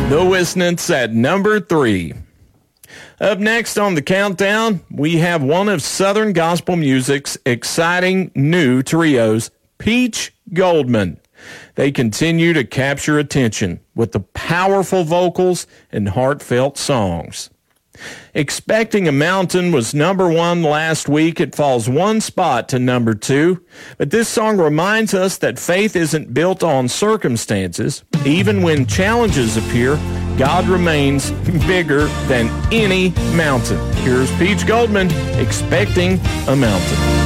The Witness at number 3. Up next on the countdown, we have one of Southern gospel music's exciting new trios, Peach Goldman. They continue to capture attention with the powerful vocals and heartfelt songs. Expecting a Mountain was number 1 last week. It falls 1 spot to number 2. But this song reminds us that faith isn't built on circumstances. Even when challenges appear, God remains bigger than any mountain. Here's Peach Goldman, Expecting a Mountain.